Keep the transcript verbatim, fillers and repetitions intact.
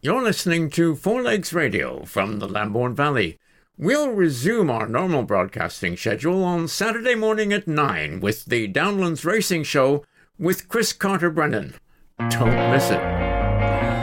You're listening to Four Legs Radio from the Lambourne Valley. We'll resume our normal broadcasting schedule on Saturday morning at nine with the Downlands Racing Show with Chris Carter-Brennan. Don't miss it.